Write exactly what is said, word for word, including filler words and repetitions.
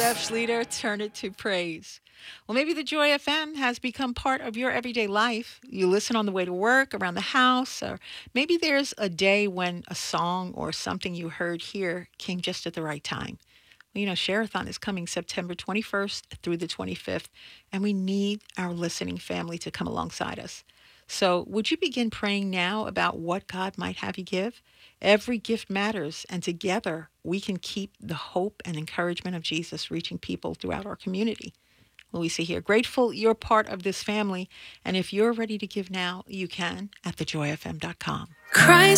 Jeff Schluter, Turn It to Praise. Well, maybe the Joy F M has become part of your everyday life. You listen on the way to work, around the house, or maybe there's a day when a song or something you heard here came just at the right time. Well, you know, Share-a-thon is coming September twenty-first through the twenty-fifth, and we need our listening family to come alongside us. So, would you begin praying now about what God might have you give? Every gift matters, and together we can keep the hope and encouragement of Jesus reaching people throughout our community. Well, we see here, grateful you're part of this family, and if you're ready to give now, you can at the joy f m dot com. Christ